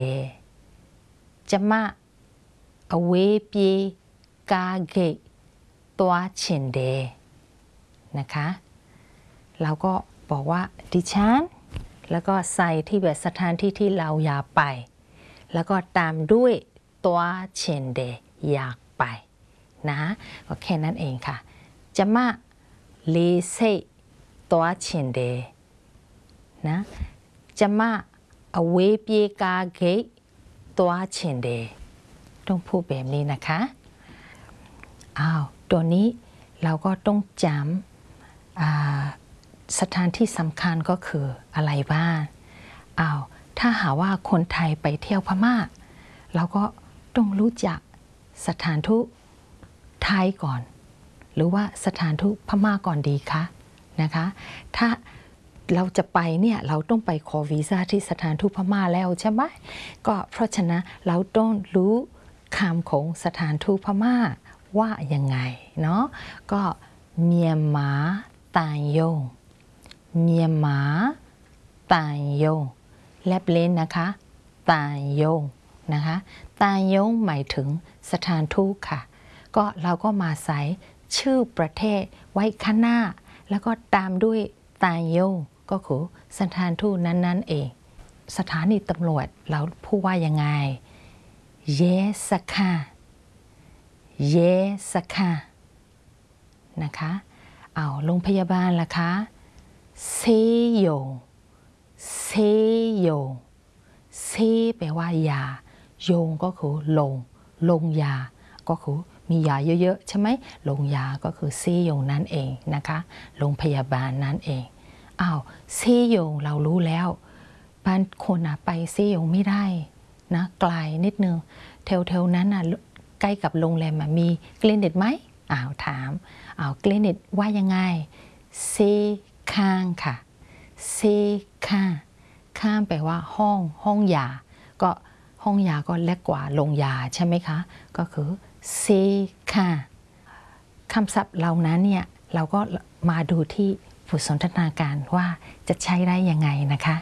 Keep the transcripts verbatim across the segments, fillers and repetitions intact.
จะมาเอาเวปีกาเกตตัวเชนเดนะคะเราก็บอกว่าดิฉันแล้วก็ใส่ที่แบบสถานที่ที่เราอยากไปแล้วก็ตามด้วยตัวเชนเดอยากไปนะก็แค่นั้นเองค่ะจะมาเลเซตัวเชนเดนะจะมาเอาเวปีกาเกตตัวเชนเดต้องพูดแบบนี้นะคะอ้าวตัวนี้เราก็ต้องจำสถานที่สำคัญก็คืออะไรบ้างอ้าวถ้าหาว่าคนไทยไปเที่ยวพม่าเราก็ต้องรู้จักสถานทูตไทยก่อนหรือว่าสถานทูตพม่าก่อนดีคะนะคะถ้าเราจะไปเนี่ยเราต้องไปขอวีซ่าที่สถานทูตพม่าแล้วใช่ไหมก็เพราะฉะนั้นเราต้องรู้คำของสถานทูตพม่าว่ายังไงเนาะก็เมียนมาต่างยงเมียนมาต่างยงแลบเล่นนะคะต่างยงนะคะต่างยงหมายถึงสถานทูตค่ะก็เราก็มาใส่ชื่อประเทศไว้ข้างหน้าแล้วก็ตามด้วยต่างยงก็คือสถานทูตนั้นๆเองสถานีตำรวจเราพูดว่ายังไงเยสค่ะเยสค่ะนะคะเอาโรงพยาบาลล่ะคะเซโยเซโยเซแปลว่ายาโยงก็คือลงลงยาก็คือมียาเยอะๆใช่ไหมลงยาก็คือเซโยนั่นเองนะคะโรงพยาบาลนั่นเองอ้าวเซโยเรารู้แล้วบางคนอะไปเซโยไม่ได้นะไกลนิดนึงแถวๆนั้นอะใกล้กับโรงแรมมีคลินิกไหมอ้าวถามอ้าวคลินิกว่ายังไงเซข้างค่ะเซข้างข้างแปลว่าห้องห้องยาก็ห้องยาก็เล็กกว่าโรงยาใช่ไหมคะก็คือเซข้างคำศัพท์เหล่านั้นเนี่ยเราก็มาดูที่บทสนทนาการว่าจะใช้ได้ยังไงนะคะ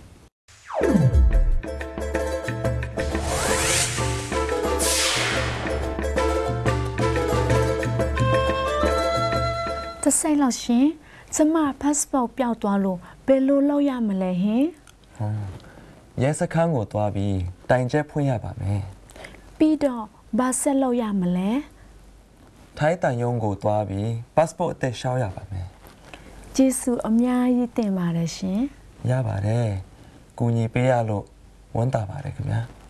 จะใส่เราชิจะมาพาสปอร์ตเปล่าตัวลูเบลลูเราอยากมาเลยเฮ้เยสข้างหัวตัวบีแต่งเจ็บพูดยาแบบนี้ปีดอบาเซลเราอยากมาเลยไทยแต่ยงกูตัวบีพาสปอร์ตเตะเช้ายาแบบนี้จีสูอเมียยี่เต็มมาเลยชิยาแบบนี้กูยีเปียโลวันตาบาเลยคือไหม